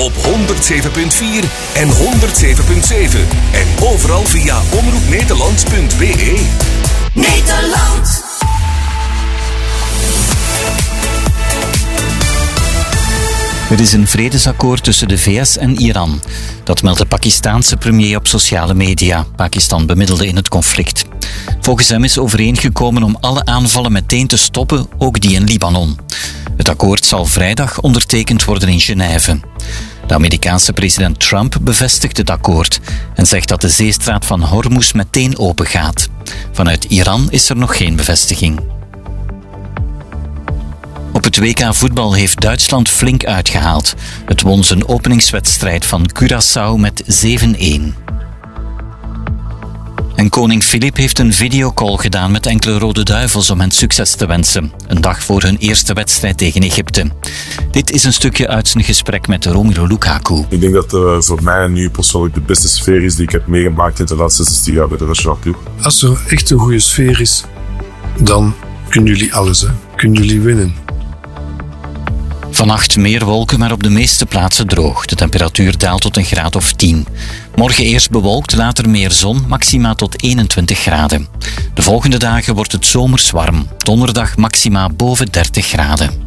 op 107.4 en 107.7. En overal via omroepnederland.be. Nederland. Er is een vredesakkoord tussen de VS en Iran. Dat meldt de Pakistaanse premier op sociale media. Pakistan bemiddelde in het conflict. Volgens hem is overeengekomen om alle aanvallen meteen te stoppen, ook die in Libanon. Het akkoord zal vrijdag ondertekend worden in Genève. De Amerikaanse president Trump bevestigt het akkoord en zegt dat de zeestraat van Hormuz meteen open gaat. Vanuit Iran is er nog geen bevestiging. Op het WK voetbal heeft Duitsland flink uitgehaald. Het won zijn openingswedstrijd van Curaçao met 7-1. En koning Filip heeft een videocall gedaan met enkele Rode Duivels om hen succes te wensen. Een dag voor hun eerste wedstrijd tegen Egypte. Dit is een stukje uit zijn gesprek met Romelu Lukaku. Ik denk dat voor mij nu persoonlijk de beste sfeer is die ik heb meegemaakt in de laatste 16 jaar bij de nationale club. Als er echt een goede sfeer is, dan kunnen jullie alles. Hè. Kunnen jullie winnen. Vannacht meer wolken, maar op de meeste plaatsen droog. De temperatuur daalt tot een graad of 10. Morgen eerst bewolkt, later meer zon, maxima tot 21 graden. De volgende dagen wordt het zomers warm. Donderdag maxima boven 30 graden.